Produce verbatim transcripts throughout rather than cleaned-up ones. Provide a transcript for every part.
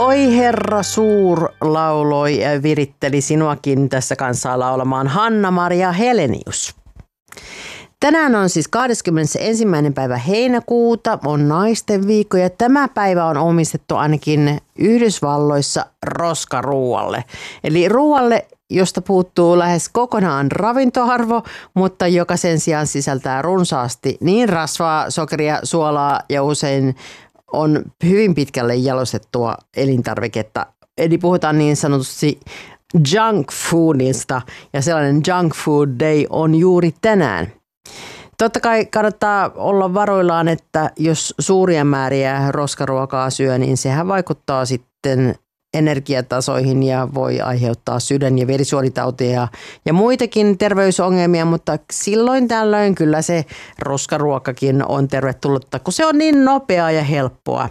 Oi herra suur lauloi ja viritteli sinuakin tässä kanssa laulamaan Hanna-Maria Helenius. Tänään on siis kahdeskymmenesensimmäinen päivä heinäkuuta, on naisten viikko ja tämä päivä on omistettu ainakin Yhdysvalloissa roskaruualle. Eli ruualle, josta puuttuu lähes kokonaan ravintoarvo, mutta joka sen sijaan sisältää runsaasti niin rasvaa, sokeria, suolaa ja usein on hyvin pitkälle jalostettua elintarviketta. Eli puhutaan niin sanotusti junk foodista ja sellainen junk food day on juuri tänään. Totta kai kannattaa olla varoillaan, että jos suuria määriä roskaruokaa syö, niin sehän vaikuttaa sitten energiatasoihin ja voi aiheuttaa sydän- ja verisuonitauteja ja muitakin terveysongelmia, mutta silloin tällöin kyllä se roskaruokakin on tervetullutta, kun se on niin nopeaa ja helppoa.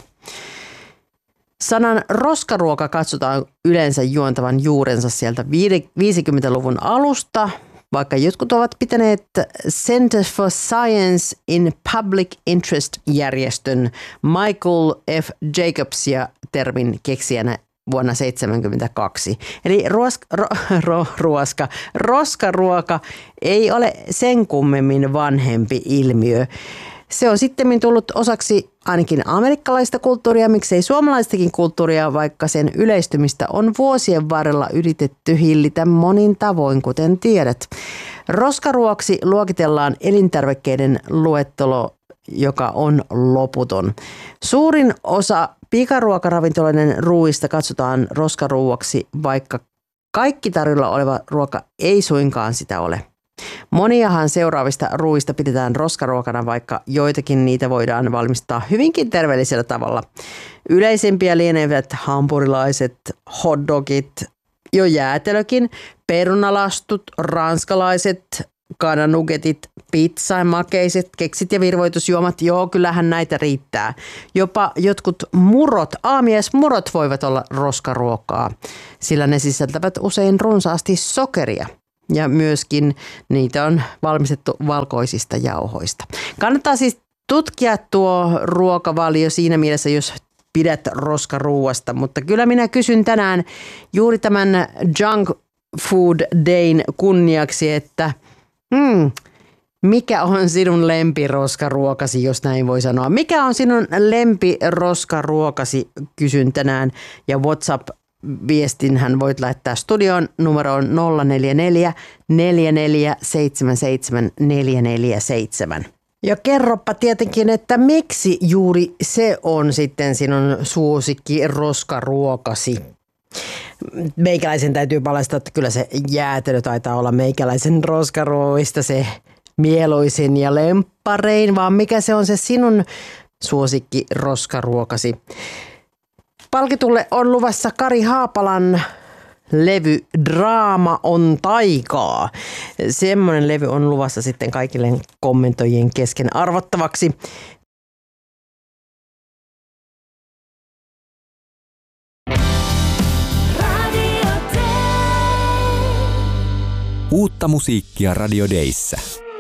Sanan roskaruoka katsotaan yleensä juontavan juurensa sieltä viisikymmentäluvun alusta, vaikka jotkut ovat pitäneet Center for Science in Public Interest-järjestön Michael F. Jacobsia termin keksijänä vuonna seitsemänkymmentäkaksi. Eli ruoska, ro, ro, ruoska, roskaruoka ei ole sen kummemmin vanhempi ilmiö. Se on sittemmin tullut osaksi ainakin amerikkalaista kulttuuria, miksei suomalaistakin kulttuuria, vaikka sen yleistymistä on vuosien varrella yritetty hillitä monin tavoin, kuten tiedät. Roskaruoksi luokitellaan elintarvikkeiden luettelo, joka on loputon. Suurin osa pikaruokaravintoloiden ruuista katsotaan roskaruuaksi, vaikka kaikki tarjolla oleva ruoka ei suinkaan sitä ole. Moniahan seuraavista ruuista pidetään roskaruokana, vaikka joitakin niitä voidaan valmistaa hyvinkin terveellisellä tavalla. Yleisimpiä lienevät hampurilaiset, hotdogit, jo jäätelökin, perunalastut, ranskalaiset, kananugetit, pizza, makeiset, keksit ja virvoitusjuomat. Joo, kyllähän näitä riittää. Jopa jotkut murot, aamiaismurot voivat olla roskaruokaa, sillä ne sisältävät usein runsaasti sokeria. Ja myöskin niitä on valmistettu valkoisista jauhoista. Kannattaa siis tutkia tuo ruokavalio siinä mielessä, jos pidät roskaruuasta. Mutta kyllä minä kysyn tänään juuri tämän Junk Food Dayn kunniaksi, että hmm, mikä on sinun lempiroskaruokasi, jos näin voi sanoa. Mikä on sinun lempiroskaruokasi, kysyn tänään, ja WhatsApp viestinhän voit laittaa studioon numeroon nolla neljä neljä, neljä neljä seitsemän seitsemän, neljä neljä seitsemän. Ja kerropa tietenkin, että miksi juuri se on sitten sinun suosikki roskaruokasi. Meikäläisen täytyy paljastaa, että kyllä se jäätelö taitaa olla meikäläisen roskaruoista se mieluisin ja lempparein, vaan mikä se on se sinun suosikki roskaruokasi. Palkitulle on luvassa Kari Haapalan levy Draama on taikaa. Semmoinen levy on luvassa sitten kaikille kommentoijien kesken arvottavaksi. Uutta musiikkia Radio Dayssä.